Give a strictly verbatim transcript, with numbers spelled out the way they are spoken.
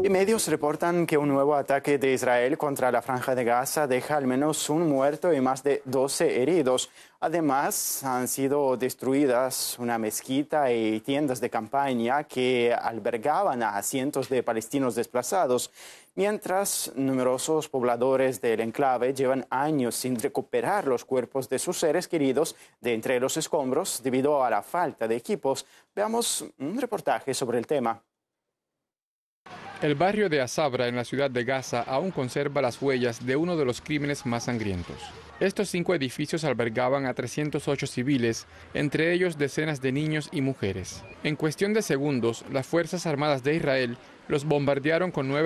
Y medios reportan que un nuevo ataque de Israel contra la Franja de Gaza deja al menos un muerto y más de doce heridos. Además, han sido destruidas una mezquita y tiendas de campaña que albergaban a cientos de palestinos desplazados, mientras numerosos pobladores del enclave llevan años sin recuperar los cuerpos de sus seres queridos de entre los escombros debido a la falta de equipos. Veamos un reportaje sobre el tema. El barrio de Asabra, en la ciudad de Gaza, aún conserva las huellas de uno de los crímenes más sangrientos. Estos cinco edificios albergaban a trescientos ocho civiles, entre ellos decenas de niños y mujeres. En cuestión de segundos, las Fuerzas Armadas de Israel los bombardearon con nueve